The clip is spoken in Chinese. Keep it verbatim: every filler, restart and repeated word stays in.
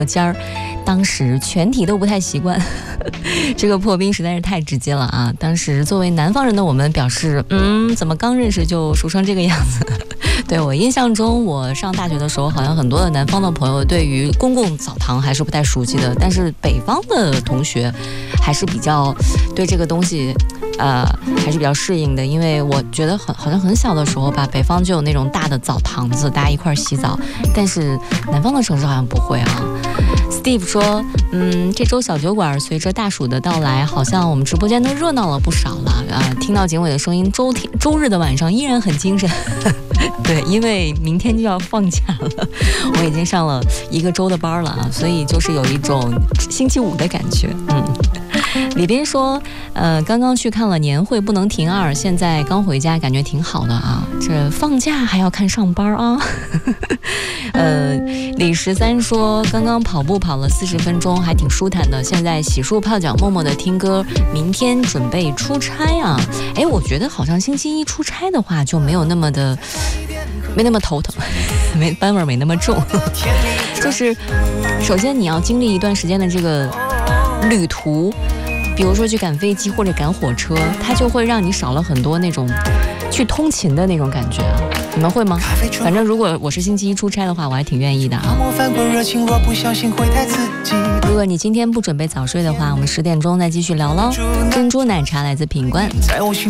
尖儿，当时全体都不太习惯，这个破冰实在是太直接了啊！当时作为南方人的我们表示，嗯，怎么刚认识就熟成这个样子？对，我印象中，我上大学的时候，好像很多的南方的朋友对于公共澡堂还是不太熟悉的，但是北方的同学还是比较对这个东西。呃，还是比较适应的，因为我觉得很好像很小的时候吧，北方就有那种大的澡堂子，大家一块洗澡，但是南方的城市好像不会啊。Steve 说，嗯，这周小酒馆随着大暑的到来，好像我们直播间都热闹了不少了啊！听到警伟的声音，周天周日的晚上依然很精神。对，因为明天就要放假了，我已经上了一个周的班了啊，所以就是有一种星期五的感觉，嗯。李斌说，呃，刚刚去看了年会不能停二，现在刚回家，感觉挺好的啊。这放假还要看上班啊。呃，李十三说，刚刚跑步跑了四十分钟，还挺舒坦的。现在洗漱泡脚，默默的听歌。明天准备出差啊。哎，我觉得好像星期一出差的话就没有那么的，没那么头疼，没班味没那么重。就是首先你要经历一段时间的这个旅途。比如说去赶飞机或者赶火车，它就会让你少了很多那种去通勤的那种感觉啊。你们会吗？反正如果我是星期一出差的话，我还挺愿意的啊。如果你今天不准备早睡的话，我们十点钟再继续聊喽。珍珠奶茶来自品冠。